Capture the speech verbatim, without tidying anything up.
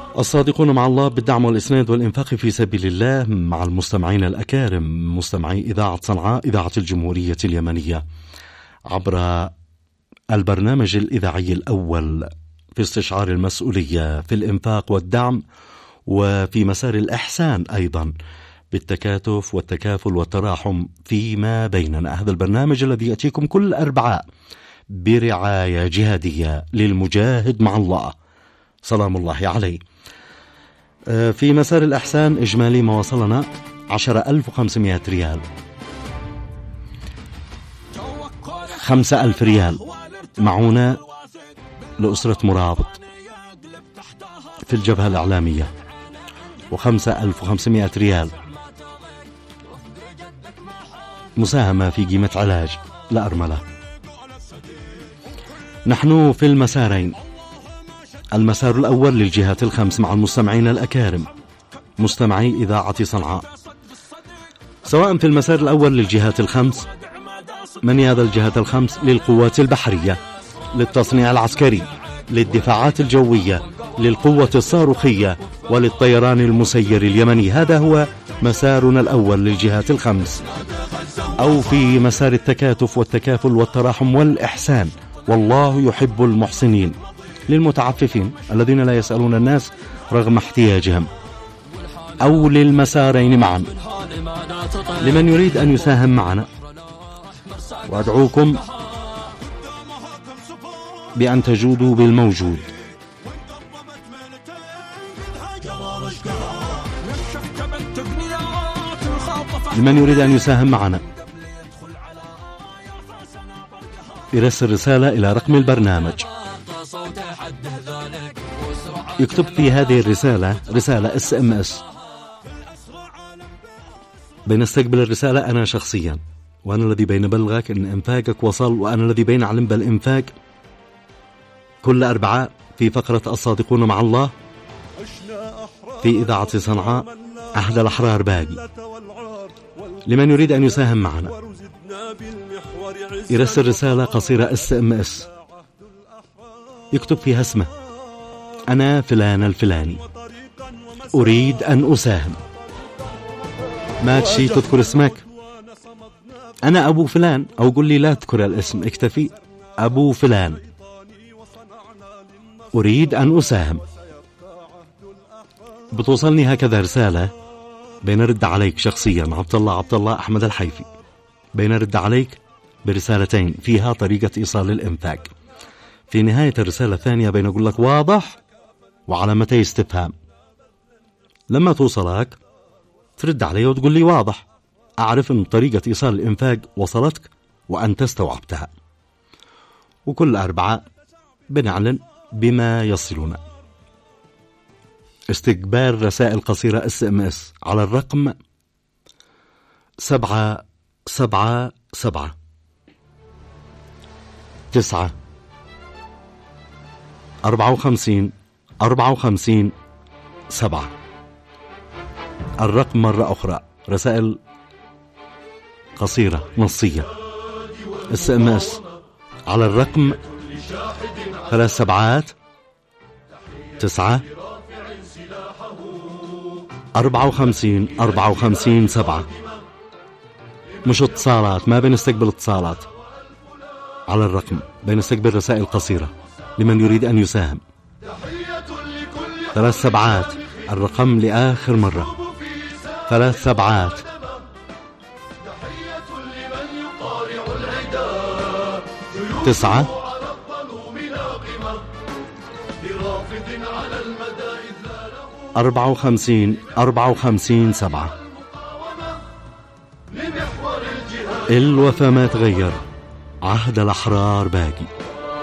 الصادقون مع الله بالدعم والإسناد والإنفاق في سبيل الله مع المستمعين الأكارم مستمعي إذاعة صنعاء إذاعة الجمهورية اليمنية عبر البرنامج الإذاعي الأول في استشعار المسؤولية في الإنفاق والدعم وفي مسار الإحسان أيضا بالتكاتف والتكافل والتراحم فيما بيننا. هذا البرنامج الذي يأتيكم كل أربعاء برعاية جهادية للمجاهد مع الله سلام الله عليه. في مسار الإحسان إجمالي ما وصلنا عشرة ألف وخمسمائة ريال، خمسة ألف ريال معونة لأسرة مرابط في الجبهة الإعلامية، وخمسة ألف وخمسمائة ريال مساهمة في قيمة علاج لأرملة. نحن في المسارين، المسار الأول للجهات الخمس مع المستمعين الأكارم مستمعي إذاعة صنعاء، سواء في المسار الأول للجهات الخمس. من هذا الجهات الخمس؟ للقوات البحرية، للتصنيع العسكري، للدفاعات الجوية، للقوة الصاروخية، وللطيران المسير اليمني. هذا هو مسارنا الأول للجهات الخمس، أو في مسار التكاتف والتكافل والتراحم والإحسان، والله يحب المحسنين، للمتعففين الذين لا يسألون الناس رغم احتياجهم، أو للمسارين معا. لمن يريد أن يساهم معنا، وأدعوكم بأن تجودوا بالموجود. لمن يريد أن يساهم معنا يرسل رسالة إلى رقم البرنامج، يكتب في هذه الرسالة رسالة اس ام اس. بنستقبل الرسالة أنا شخصيا، وأنا الذي بين بلغك أن إنفاقك وصل، وأنا الذي بين علم بالإنفاق كل أربعاء في فقرة الصادقون مع الله في إذاعة صنعاء أحد الأحرار باقي. لمن يريد أن يساهم معنا يرسل رسالة قصيرة اس ام اس، يكتب فيها اسمه، أنا فلان الفلاني أريد أن أساهم. ما تشي تذكر اسمك، أنا أبو فلان، أو قل لي لا تذكر الاسم، اكتفي أبو فلان أريد أن أساهم. بتوصلني هكذا رسالة، بينرد عليك شخصيا عبد الله عبد الله أحمد الحيفي، بينرد عليك برسالتين فيها طريقة إيصال الإنفاق. في نهاية الرسالة الثانية بين أقول لك واضح وعلامتي استفهام. لما توصلك ترد علي وتقول لي واضح، أعرف أن طريقة إيصال الإنفاق وصلتك وأنت استوعبتها. وكل أربعاء بنعلن بما يصلنا. استقبال رسائل قصيرة اس ام اس على الرقم سبعة سبعة سبعة تسعة أربعة وخمسين أربعة وخمسين سبعة. الرقم مرة أخرى، رسائل قصيرة نصية اس ام اس على الرقم ثلاث سبعات تسعة أربعة وخمسين أربعة وخمسين سبعة. مش اتصالات، ما بنستقبل اتصالات على الرقم، بنستقبل رسائل قصيرة لمن يريد أن يساهم. ثلاث سبعات الرقم لآخر مرة، ثلاث سبعات تسعة أربعة وخمسين أربعة وخمسين سبعة. الوفا ما تغير، عهد الأحرار باقي.